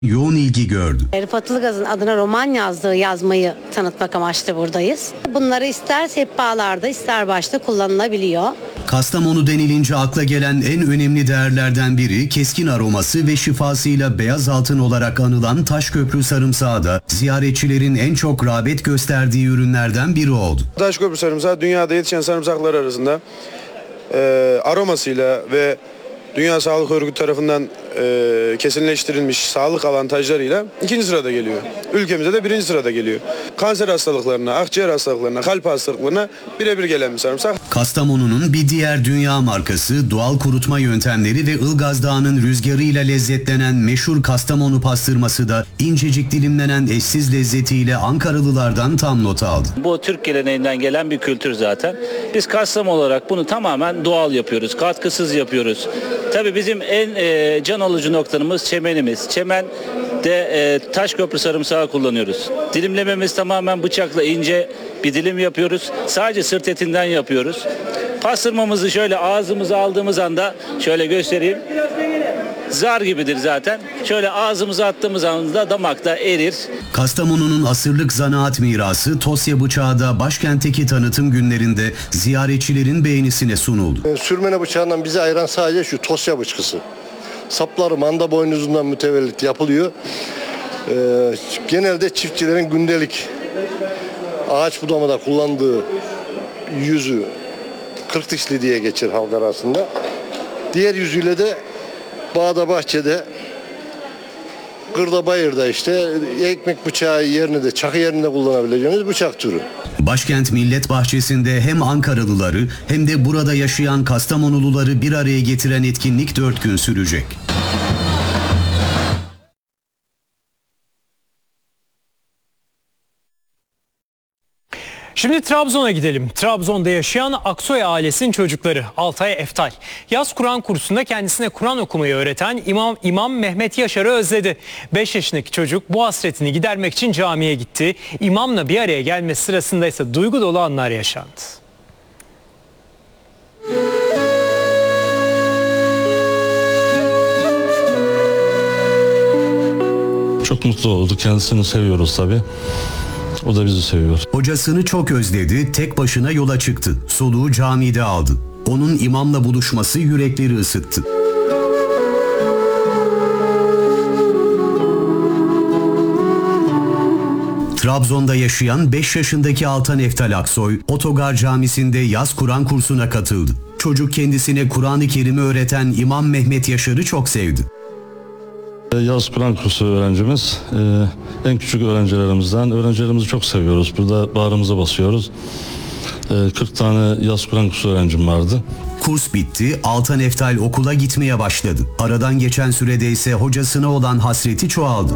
yoğun ilgi gördü. Rıfat Ilgaz'ın adına roman yazmayı tanıtmak amaçlı buradayız. Bunları ister sehpalarda ister başta kullanılabiliyor. Kastamonu denilince akla gelen en önemli değerlerden biri keskin aroması ve şifasıyla beyaz altın olarak anılan Taşköprü sarımsağı da ziyaretçilerin en çok rağbet gösterdiği ürünlerden biri oldu. Taşköprü sarımsağı dünyada yetişen sarımsaklar arasında aromasıyla ve Dünya Sağlık Örgütü tarafından kesinleştirilmiş sağlık avantajlarıyla 2. sırada geliyor. Ülkemize de 1. sırada geliyor. Kanser hastalıklarına, akciğer hastalıklarına, kalp hastalıklarına birebir gelen bir sarımsak. Kastamonu'nun bir diğer dünya markası doğal kurutma yöntemleri ve Ilgaz Dağı'nın rüzgarıyla lezzetlenen meşhur Kastamonu pastırması da incecik dilimlenen eşsiz lezzetiyle Ankaralılardan tam not aldı. Bu Türk geleneğinden gelen bir kültür zaten. Biz Kastamonu olarak bunu tamamen doğal yapıyoruz, katkısız yapıyoruz. Tabii bizim en can alıcı noktamız çemenimiz. Çemen de Taşköprü sarımsağı kullanıyoruz. Dilimlememiz tamamen bıçakla ince bir dilim yapıyoruz. Sadece sırt etinden yapıyoruz. Pastırmamızı şöyle ağzımıza aldığımız anda şöyle göstereyim. Zar gibidir zaten. Şöyle ağzımıza attığımız anda damakta erir. Kastamonu'nun asırlık zanaat mirası Tosya bıçağı da başkentteki tanıtım günlerinde ziyaretçilerin beğenisine sunuldu. Sürmene bıçağından bizi ayıran sadece şu Tosya bıçkısı. Sapları manda boynuzundan mütevellit yapılıyor. Genelde çiftçilerin gündelik ağaç budamada kullandığı yüzü kırk dişli diye geçer halk arasında. Diğer yüzüyle de bağda bahçede, kırda bayırda işte ekmek bıçağı yerine de çakı yerine kullanabileceğiniz bıçak türü. Başkent Millet Bahçesi'nde hem Ankaralıları hem de burada yaşayan Kastamonuluları bir araya getiren etkinlik 4 gün sürecek. Şimdi Trabzon'a gidelim. Trabzon'da yaşayan Aksoy ailesinin çocukları Altay Eftal. Yaz Kur'an kursunda kendisine Kur'an okumayı öğreten İmam Mehmet Yaşar'ı özledi. 5 yaşındaki çocuk bu hasretini gidermek için camiye gitti. İmamla bir araya gelmesi sırasında ise duygu dolu anlar yaşandı. Çok mutlu oldu. Kendisini seviyoruz tabii. O da bizi seviyor. Hocasını çok özledi, tek başına yola çıktı. Soluğu camide aldı. Onun imamla buluşması yürekleri ısıttı. Trabzon'da yaşayan 5 yaşındaki Altan Eftal Aksoy, Otogar Camisi'nde yaz Kur'an kursuna katıldı. Çocuk kendisine Kur'an-ı Kerim'i öğreten İmam Mehmet Yaşar'ı çok sevdi. Yaz Kur'an kursu öğrencimiz, en küçük öğrencilerimizden. Öğrencilerimizi çok seviyoruz. Burada bağrımıza basıyoruz. 40 tane yaz Kur'an kursu öğrencim vardı. Kurs bitti, Altan Eftal okula gitmeye başladı. Aradan geçen sürede ise hocasına olan hasreti çoğaldı.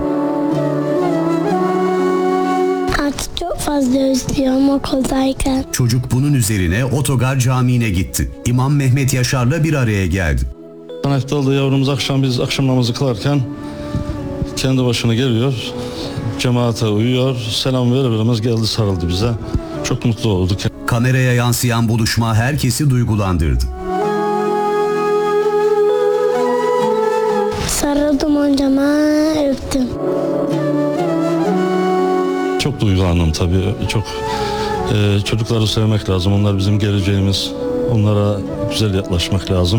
Artık çok fazla özlüyorum okuldayken. Çocuk bunun üzerine Otogar Camii'ne gitti. İmam Mehmet Yaşar'la bir araya geldi. Eftal da yavrumuz biz akşam namazı kılarken kendi başına geliyor. Cemaate uyuyor. Selam veremez geldi sarıldı bize. Çok mutlu olduk. Kameraya yansıyan buluşma herkesi duygulandırdı. Sarıldım hocama, öptüm. Çok duygulandım tabii. Çok çocukları sevmek lazım. Onlar bizim geleceğimiz. Onlara güzel yaklaşmak lazım.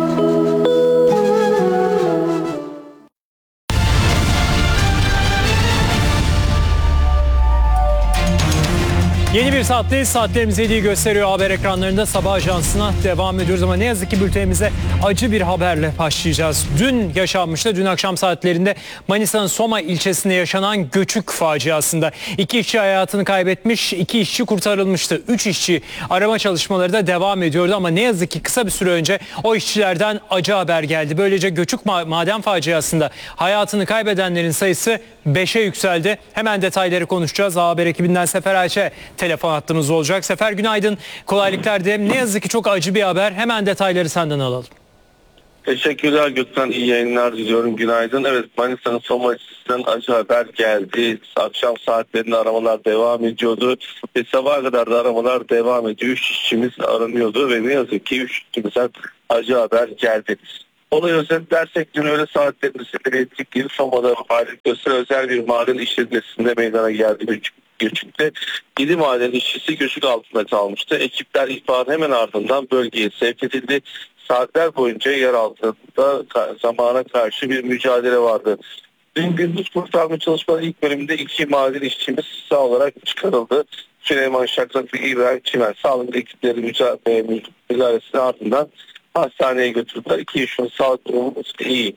Yeni bir saatteyiz. Saatlerimiz 7'yi gösteriyor. Haber ekranlarında sabah ajansına devam ediyoruz ama ne yazık ki bültenimize acı bir haberle başlayacağız. Dün yaşanmıştı. Dün akşam saatlerinde Manisa'nın Soma ilçesinde yaşanan göçük faciasında 2 işçi hayatını kaybetmiş, 2 işçi kurtarılmıştı. 3 işçi arama çalışmaları da devam ediyordu ama ne yazık ki kısa bir süre önce o işçilerden acı haber geldi. Böylece göçük maden faciasında hayatını kaybedenlerin sayısı 5'e yükseldi. Hemen detayları konuşacağız. Haber ekibinden Sefer Ayşe telefon hattımız olacak. Sefer günaydın. Kolaylıklar dilerim. Ne yazık ki çok acı bir haber. Hemen detayları senden alalım. Teşekkürler Gökhan. İyi yayınlar diliyorum. Günaydın. Evet, Manisa'nın Soma ilçesinden acı haber geldi. Akşam saatlerinde aramalar devam ediyordu. Ve sabaha kadar da aramalar devam ediyor. 3 işçimiz aranıyordu ve ne yazık ki 3 işçimizden acı haber geldi. Olayı özetlersek dün öğle saatlerinde seferi ettik gibi Soma'da faaliyet gösteren özel bir maden işletmesinde meydana geldi. Göçük'te 7 maden işçisi göçük altında kalmıştı. Ekipler ihbarın hemen ardından bölgeye sevk edildi. Saatler boyunca yer altında zamana karşı bir mücadele vardı. Dün gündüz kurtarma çalışmaları ilk bölümünde 2 maden işçimiz sağ olarak çıkarıldı. Süleyman Şakrak ve İbrahim Çimen sağlık ekipleri müdahalesinin ardından hastaneye götürdüler. 2 yaşında sağlık durumu iyi.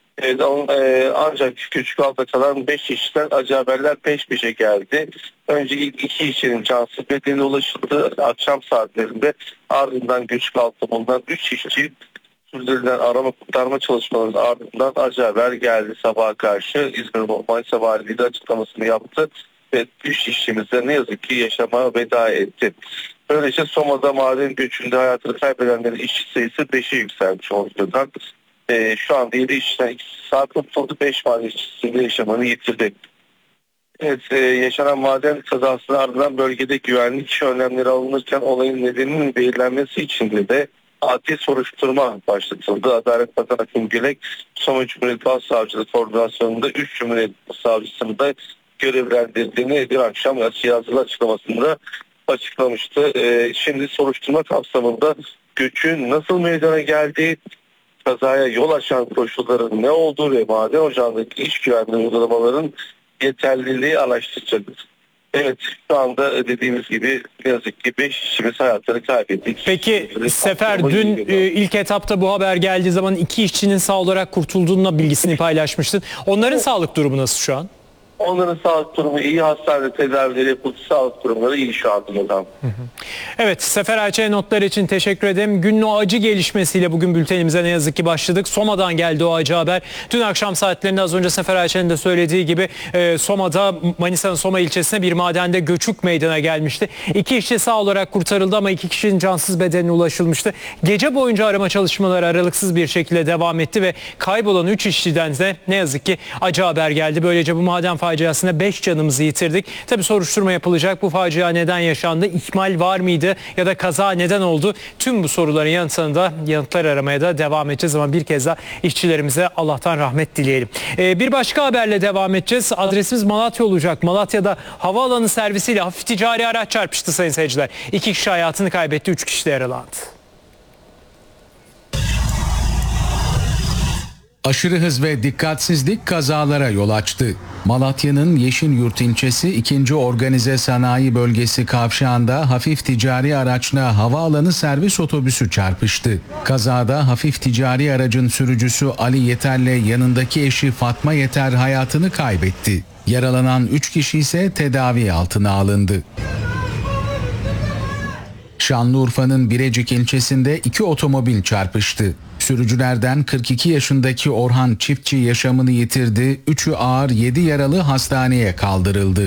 Ancak küçük altta kalan 5 işçiden acı haberler peş peşe geldi. Önce ilk 2 işçinin cansız bedenine ulaşıldı. Akşam saatlerinde ardından küçük altta bulunan 3 işçi sürdürülen arama kurtarma çalışmalarının ardından acı haber geldi sabaha karşı. İzmir Manisa Valiliği de açıklamasını yaptı ve 3 işçimiz de ne yazık ki yaşama veda etti. Böylece Soma'da maden göçünde hayatını kaybedenlerin işçi sayısı 5'e yükselmiş ortadan. Şu anda 7 işçiden 2 saat kurtuldu, 5 maden işçisi de yaşamını yitirdi. Evet, yaşanan maden kazasının ardından bölgede güvenlik önlemleri alınırken olayın nedeninin belirlenmesi için de adli soruşturma başlatıldı. Adalet Bakanı Akın Gülek, Soma Cumhuriyet Başsavcılığı koordinasyonunda 3 Cumhuriyet Savcısını da görevlendirdiğini bir akşam yazılı açıklamasında açıklamıştı. Şimdi soruşturma kapsamında göçün nasıl meydana geldiği, kazaya yol açan koşulların ne olduğu ve maden ocağındaki iş güvenliği uygulamaların yeterliliği araştırılacak. Evet, şu anda dediğimiz gibi ne yazık ki 5 işçimiz hayatını kaybettik. Peki Sefer, dün ilk etapta bu haber geldiği zaman 2 işçinin sağ olarak kurtulduğuna bilgisini paylaşmıştın. Onların sağlık durumu nasıl şu an? Onların sağlık durumu iyi, hastanede tedavileri yapıldı, sağlık durumları iyi şu anda. Evet, Sefer Ayça'ya notlar için teşekkür ederim. Günün o acı gelişmesiyle bugün bültenimize ne yazık ki başladık. Soma'dan geldi o acı haber. Dün akşam saatlerinde az önce Sefer Ayça'nın da söylediği gibi Soma'da, Manisa'nın Soma ilçesine bir madende göçük meydana gelmişti. 2 işçi sağ olarak kurtarıldı ama 2 kişinin cansız bedenine ulaşılmıştı. Gece boyunca arama çalışmaları aralıksız bir şekilde devam etti ve kaybolan 3 işçiden de ne yazık ki acı haber geldi. Böylece bu maden faciasında 5 canımızı yitirdik. Tabii soruşturma yapılacak. Bu facia neden yaşandı? İhmal var mıydı? Ya da kaza neden oldu? Tüm bu soruların yanıtlar aramaya da devam edeceğiz ama bir kez daha işçilerimize Allah'tan rahmet dileyelim. Bir başka haberle devam edeceğiz. Adresimiz Malatya olacak. Malatya'da havaalanı servisiyle hafif ticari araç çarpıştı sayın seyirciler. 2 kişi hayatını kaybetti, 3 kişi de yaralandı. Aşırı hız ve dikkatsizlik kazalara yol açtı. Malatya'nın Yeşilyurt ilçesi 2. Organize Sanayi Bölgesi kavşağında hafif ticari araçla havaalanı servis otobüsü çarpıştı. Kazada hafif ticari aracın sürücüsü Ali Yeter'le yanındaki eşi Fatma Yeter hayatını kaybetti. Yaralanan 3 kişi ise tedavi altına alındı. Şanlıurfa'nın Birecik ilçesinde 2 otomobil çarpıştı. Sürücülerden 42 yaşındaki Orhan Çiftçi yaşamını yitirdi, 3'ü ağır 7 yaralı hastaneye kaldırıldı.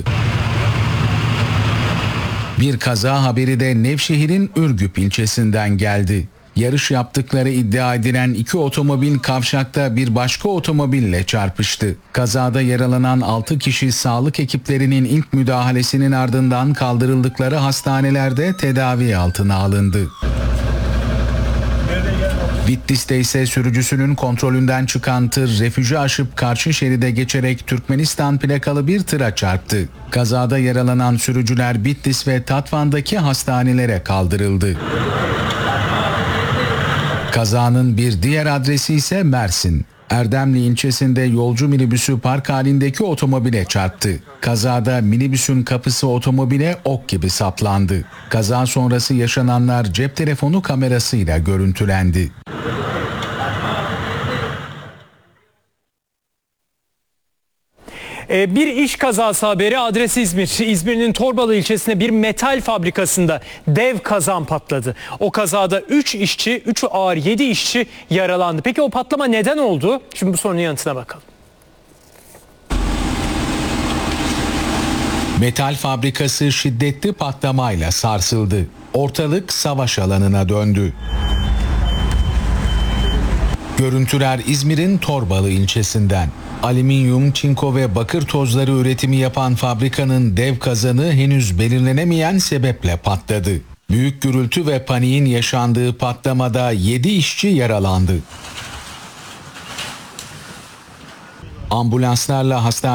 Bir kaza haberi de Nevşehir'in Ürgüp ilçesinden geldi. Yarış yaptıkları iddia edilen 2 otomobil kavşakta bir başka otomobille çarpıştı. Kazada yaralanan 6 kişi sağlık ekiplerinin ilk müdahalesinin ardından kaldırıldıkları hastanelerde tedavi altına alındı. Bitlis'te ise sürücüsünün kontrolünden çıkan tır refüjü aşıp karşı şeride geçerek Türkmenistan plakalı bir tıra çarptı. Kazada yaralanan sürücüler Bitlis ve Tatvan'daki hastanelere kaldırıldı. Kazanın bir diğer adresi ise Mersin. Erdemli ilçesinde yolcu minibüsü park halindeki otomobile çarptı. Kazada minibüsün kapısı otomobile ok gibi saplandı. Kaza sonrası yaşananlar cep telefonu kamerasıyla görüntülendi. Bir iş kazası haberi, adres İzmir. İzmir'in Torbalı ilçesinde bir metal fabrikasında dev kazan patladı. O kazada 3 işçi, 3'ü ağır 7 işçi yaralandı. Peki o patlama neden oldu? Şimdi bu sorunun yanıtına bakalım. Metal fabrikası şiddetli patlamayla sarsıldı. Ortalık savaş alanına döndü. Görüntüler İzmir'in Torbalı ilçesinden. Alüminyum, çinko ve bakır tozları üretimi yapan fabrikanın dev kazanı henüz belirlenemeyen sebeple patladı. Büyük gürültü ve paniğin yaşandığı patlamada 7 işçi yaralandı. Ambulanslarla hastane